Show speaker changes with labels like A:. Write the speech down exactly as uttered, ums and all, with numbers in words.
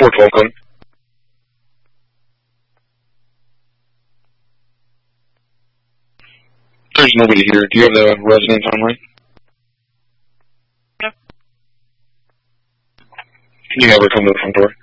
A: four twelve code. There's nobody here. Do you have the residence online?
B: No.
A: Can you have her come to the front door?